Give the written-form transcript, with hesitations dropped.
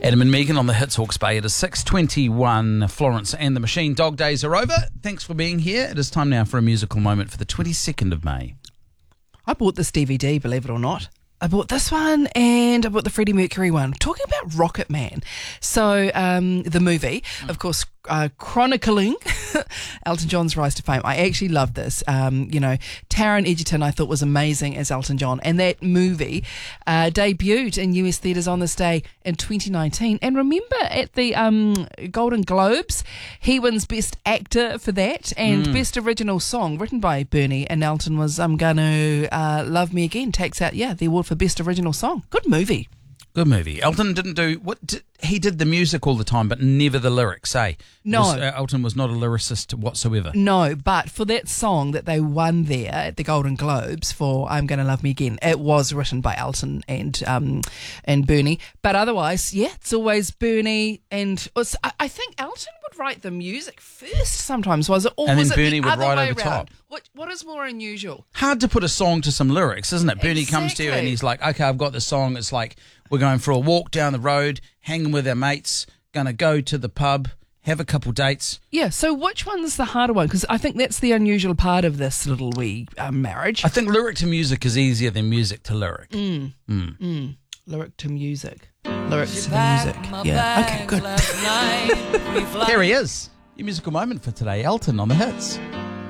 Adam and Megan on the Hits Hawke's Bay. It is 6:21. Florence and the Machine Dog Days are over. Thanks for being here. It is time now for a musical moment for the 22nd of May. I bought this DVD, believe it or not. I bought this one and I bought the Freddie Mercury one. Talking about Rocket Man. So the movie, of course, chronicling Elton John's rise to fame. I actually loved this. Taron Egerton I thought was amazing as Elton John. And that movie debuted in US theatres on this day in 2019. And remember at the Golden Globes, he wins Best Actor for that. And Best Original Song, written by Bernie and Elton, was I'm Gonna Love Me Again. Takes out, the award for Best Original Song. Good movie. Good movie. Elton didn't do he did the music all the time, but never the lyrics. No, Elton was not a lyricist whatsoever. No, but for that song that they won there at the Golden Globes for "I'm Gonna Love Me Again," it was written by Elton and Bernie. But otherwise, it's always Bernie and I think Elton would write the music first sometimes. Was it? Or and was then it Bernie the would other write way over around? top. What is more unusual? Hard to put a song to some lyrics, isn't it? Bernie comes to you and he's like, "Okay, I've got the song. It's like we're going for a walk down the road, hanging with our mates, gonna go to the pub, have a couple dates." Yeah, so which one's the harder one? Because I think that's the unusual part of this little wee marriage. I think lyric to music is easier than music to lyric. Lyric to music. Lyrics to the music. Yeah, okay, good. Here he is. Your musical moment for today, Elton on the Hits.